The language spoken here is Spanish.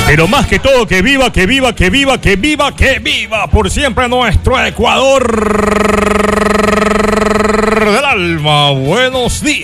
Pero más que todo, que viva, que viva, que viva, que viva, que viva por siempre nuestro Ecuador del alma. Buenos días.